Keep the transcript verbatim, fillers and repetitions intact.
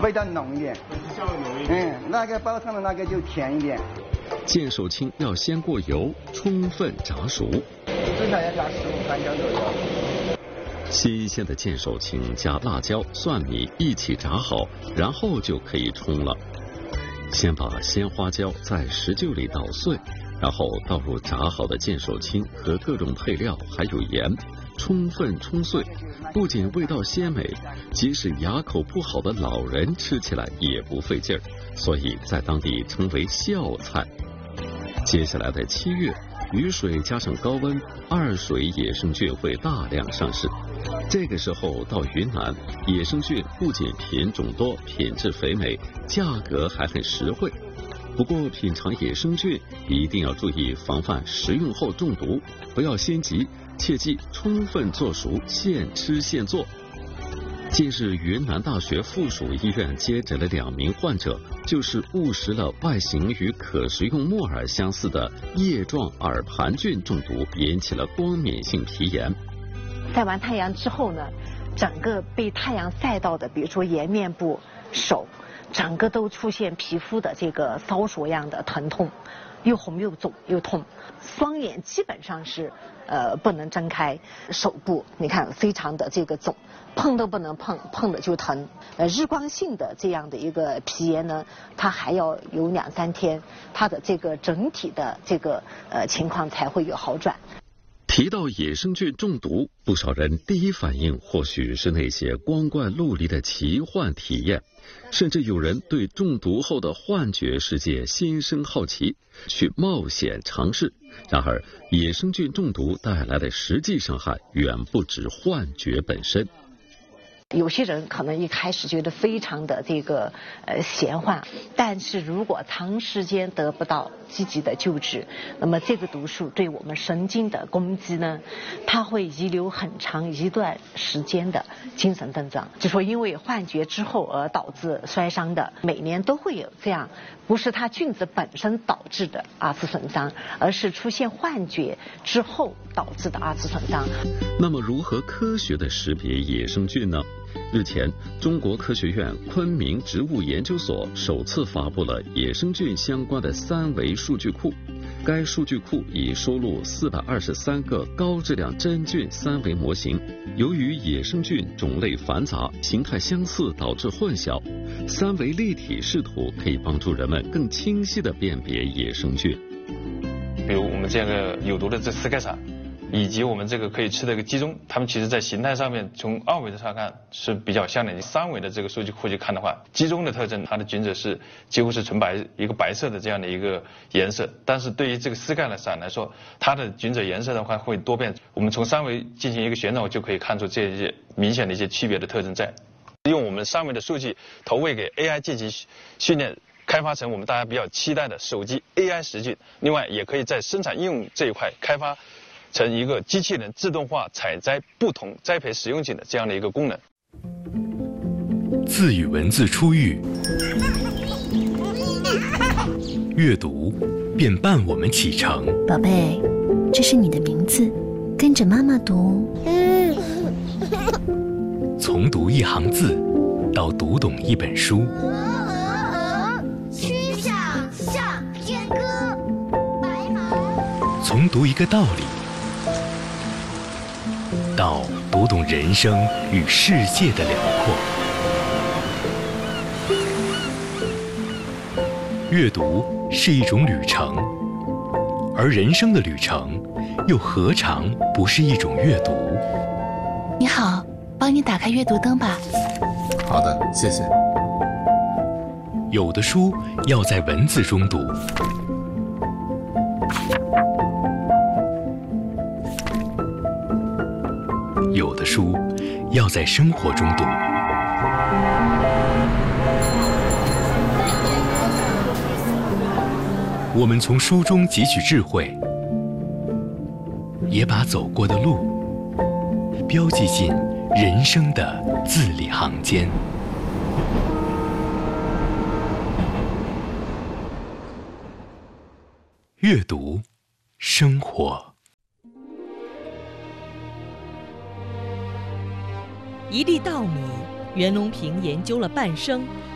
味道浓一点， 稍微浓一点。 嗯，那个煲汤的那个就甜一点。 见手青要先过油，充分炸熟， 至少要炸十五分钟左右。 新鲜的见手青加辣椒、蒜米一起炸好，然后就可以冲了。先把鲜花椒在石臼里捣碎，然后倒入炸好的见手青和各种配料，还有盐，充分冲碎。不仅味道鲜美，即使牙口不好的老人吃起来也不费劲儿，所以在当地称为孝菜。接下来的七月，雨水加上高温，二水野生菌会大量上市。这个时候到云南，野生菌不仅品种多、品质肥美，价格还很实惠。不过品尝野生菌一定要注意防范食用后中毒，不要心急，切记充分做熟，现吃现做。近日，云南大学附属医院接诊了两名患者，就是误食了外形与可食用木耳相似的叶状耳盘菌中毒，引起了光敏性皮炎。 晒完太阳之后呢，整个被太阳晒到的，比如说颜面部、手，整个都出现皮肤的这个搔索样的疼痛，又红又肿又痛，双眼基本上是呃不能睁开，手部你看非常的这个肿，碰都不能碰，碰了就疼。呃，日光性的这样的一个皮炎呢，它还要有两三天，它的这个整体的这个呃情况才会有好转。 提到野生菌中毒，不少人第一反应或许是那些光怪陆离的奇幻体验，甚至有人对中毒后的幻觉世界心生好奇，去冒险尝试。然而，野生菌中毒带来的实际伤害远不止幻觉本身。 有些人可能一开始觉得非常的这个呃闲幻，但是如果长时间得不到积极的救治，那么这个毒素对我们神经的攻击呢，它会遗留很长一段时间的精神症状。就说因为幻觉之后而导致摔伤的，每年都会有这样，不是它菌子本身导致的二次损伤，而是出现幻觉之后导致的二次损伤。 那么如何科学的识别野生菌呢？日前，中国科学院昆明植物研究所首次发布了野生菌相关的三维数据库。该数据库已收录四百二十三个高质量真菌三维模型。由于野生菌种类繁杂、形态相似，导致混淆，三维立体视图可以帮助人们更清晰地辨别野生菌。 比如我们这个有毒的这斯盖萨，以及我们这个可以吃的一个鸡枞，它们其实在形态上面从二维的上看是比较像的。三维的这个数据库去看的话，鸡枞的特征，它的菌子是几乎是纯白，一个白色的这样的一个颜色。但是对于这个斯盖萨来说，它的菌子颜色的话会多变。我们从三维进行一个旋转，就可以看出这些明显的一些区别的特征在。用我们三维的数据投喂给 A I 进行训练，开发成我们大家比较期待的手机 A I 实菌。另外，也可以在生产应用这一块开发成一个机器人自动化采摘不同栽培食用菌的这样的一个功能。 字与文字初遇，阅读便伴我们启程。 宝贝，这是你的名字，跟着妈妈读。 从读一行字到读懂一本书， 曲项向天歌，白马。 从读一个道理到读懂人生与世界的辽阔。阅读是一种旅程，而人生的旅程又何尝不是一种阅读？ 你好，帮你打开阅读灯吧。 好的，谢谢。 有的书要在文字中读，有的书要在生活中读。我们从书中汲取智慧，也把走过的路标记进人生的字里行间。阅读，生活。 一粒稻米，袁隆平研究了半生，